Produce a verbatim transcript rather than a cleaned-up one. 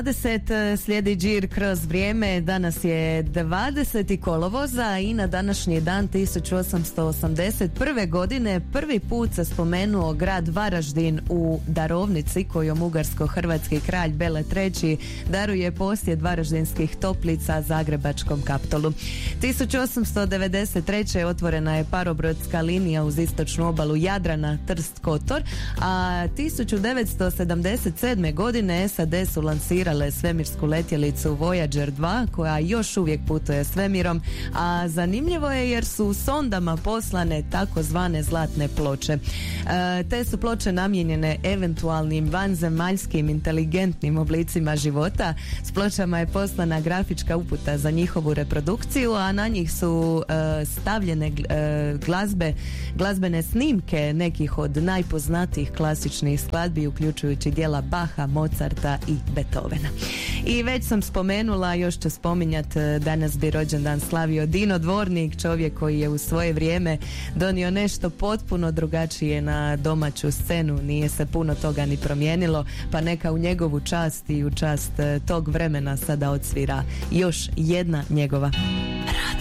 dvadeset slijedi Đir kroz vrijeme. Danas je dvadeseti kolovoza i na današnji dan tisuću osamsto osamdeset prve godine prvi put se spomenuo grad Varaždin u darovnici kojom ugarsko-hrvatski kralj Bele treći daruje posjed varaždinskih toplica Zagrebačkom Kaptolu. tisuću osamsto devedeset treće otvorena je parobrodska linija uz istočnu obalu Jadrana Trst-Kotor, a tisuću devetsto sedamdeset sedme godine S A D su lansirali svemirsku letjelicu Voyager dva koja još uvijek putuje svemirom, a zanimljivo je jer su sondama poslane takozvane zlatne ploče. E, te su ploče namijenjene eventualnim vanzemaljskim inteligentnim oblicima života. S pločama je poslana grafička uputa za njihovu reprodukciju, a na njih su e, stavljene e, glazbe, glazbene snimke nekih od najpoznatijih klasičnih skladbi, uključujući djela Baha, Mozarta i Beethovena. I već sam spomenula, još ću spominjat, danas bi rođendan slavio Dino Dvornik, čovjek koji je u svoje vrijeme donio nešto potpuno drugačije na domaću scenu. Nije se puno toga ni promijenilo, pa neka u njegovu čast i u čast tog vremena sada odsvira još jedna njegova rad.